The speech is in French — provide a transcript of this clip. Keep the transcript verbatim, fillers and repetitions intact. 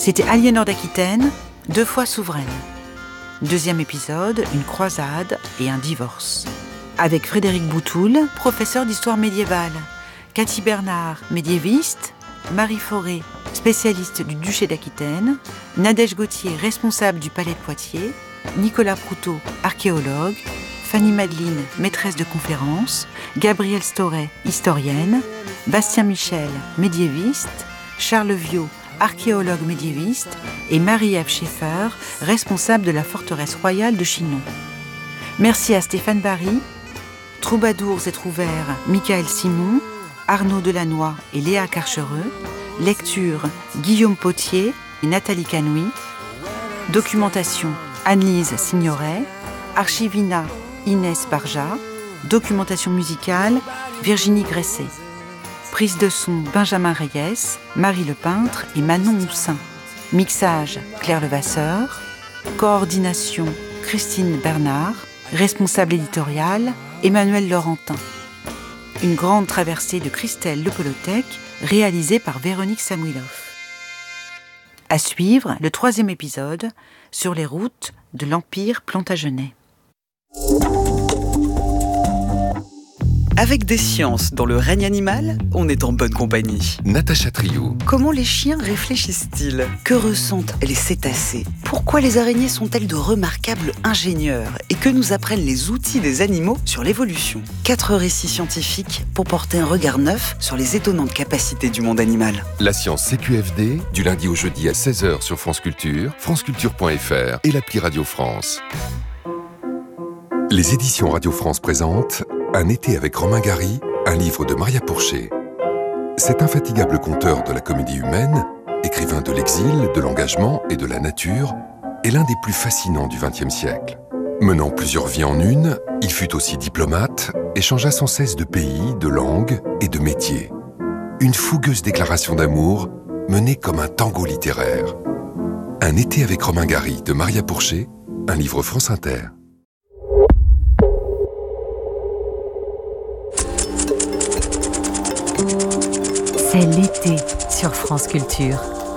C'était Aliénor d'Aquitaine, deux fois souveraine. Deuxième épisode, une croisade et un divorce. Avec Frédéric Boutoul, professeur d'histoire médiévale, Cathy Bernard, médiéviste, Marie Fauré, spécialiste du duché d'Aquitaine, Nadège Gauthier, responsable du palais de Poitiers, Nicolas Proutot, archéologue, Fanny Madeline, maîtresse de conférences, Gabrielle Storet, historienne, Bastien Michel, médiéviste, Charles Viau, archéologue médiéviste, et Marie-Ève Schaeffer, responsable de la forteresse royale de Chinon. Merci à Stéphane Barry, Troubadours et Trouvères, Michael Simon, Arnaud Delannoy et Léa Carchereux, lecture Guillaume Potier et Nathalie Canoui, documentation Anne-Lise Signoret, archivina Inès Barja, documentation musicale Virginie Gresset, prise de son Benjamin Reyes, Marie Le Peintre et Manon Houssin, mixage Claire Levasseur, coordination Christine Bernard, responsable éditorial Emmanuel Laurentin. Une grande traversée de Christelle Lepolothèque réalisée par Véronique Samuilov. À suivre, le troisième épisode sur les routes de l'Empire plantagenet. Avec des sciences dans le règne animal, on est en bonne compagnie. Natacha Trio. Comment les chiens réfléchissent-ils? Que ressentent les cétacés? Pourquoi les araignées sont-elles de remarquables ingénieurs? Et que nous apprennent les outils des animaux sur l'évolution? Quatre récits scientifiques pour porter un regard neuf sur les étonnantes capacités du monde animal. La science C Q F D, du lundi au jeudi à seize heures sur France Culture, franceculture point f r et l'appli Radio France. Les éditions Radio France présentent Un été avec Romain Gary, un livre de Maria Pourchet. Cet infatigable conteur de la comédie humaine, écrivain de l'exil, de l'engagement et de la nature, est l'un des plus fascinants du vingtième siècle. Menant plusieurs vies en une, il fut aussi diplomate et changea sans cesse de pays, de langue et de métier. Une fougueuse déclaration d'amour menée comme un tango littéraire. Un été avec Romain Gary de Maria Pourchet, un livre France Inter. C'est l'été sur France Culture.